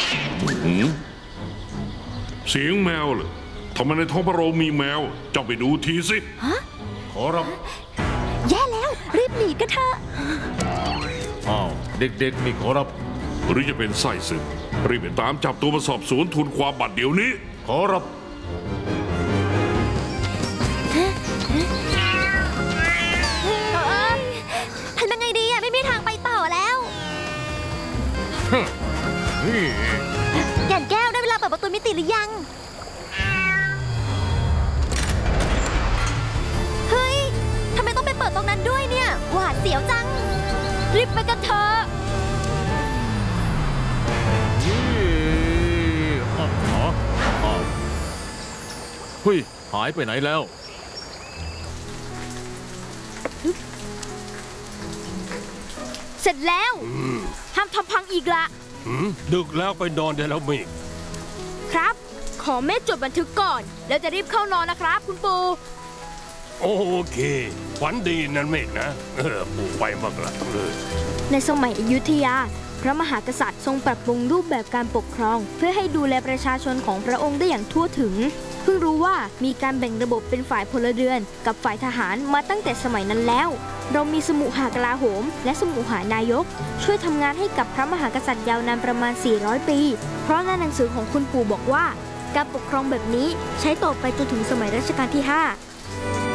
เสียงแมวเหรอทำไมในท้องพระโรงมีแมวเจ้าไปดูทีสิขอรับแย่แล้วรีบหนีกันเถอะอ้าวเด็กๆนี่ขอรับหรือจะเป็นไส้ศึกรีบไปตามจับตัวมาสอบสวนทูลความบัดเดี๋ยวนี้ขอรับทำยังไงดีอะไม่มีทางไปต่อแล้วแก่นแก้วได้เวลาเปิดประตูมิติหรือยังเฮ้ยทำไมต้องไปเปิดตรงนั้นด้วยเนี่ยหวาดเสียวจังรีบไปกันเถอะเฮ้ยหายไปไหนแล้วเสร็จแล้วห้ามทำพังอีกละดึกแล้วไปนอนได้แล้วเมฆครับขอเมฆจดบันทึกก่อนแล้วจะรีบเข้านอนนะครับคุณปู่โอเคฝันดีนั่นเมฆนะปู่ไปมากละในสมัยอยุธยาพระมหากษัตริย์ทรงปรับปรุงรูปแบบการปกครองเพื่อให้ดูแลประชาชนของพระองค์ได้อย่างทั่วถึงเพิ่งรู้ว่ามีการแบ่งระบบเป็นฝ่ายพลเรือนกับฝ่ายทหารมาตั้งแต่สมัยนั้นแล้วเรามีสมุหากลาโหมและสมุหานายกช่วยทำงานให้กับพระมหากษัตริย์ยาวนานประมาณ400ปีเพราะในหนังสือของคุณปู่บอกว่าการปกครองแบบนี้ใช้ต่อไปจนถึงสมัยรัชกาลที่5